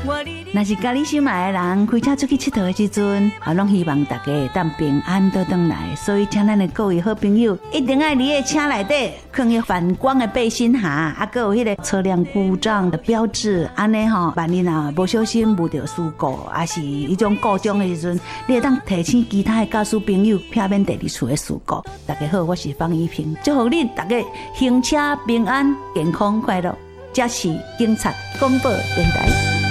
若是家里心爱的人开车出去佚佗的时阵，拢希望大家会当平安倒转来。所以请咱的各位好朋友一定要你的车内底放迄反光的背心鞋，还有迄个车辆故障的标志，安尼万一无小心遇到事故，还是一种故障的时阵，你会当提醒其他的驾驶朋友，避免第二次的事故。大家好，我是方怡萍，祝福恁大家行车平安、健康快乐。这是警察广播电台。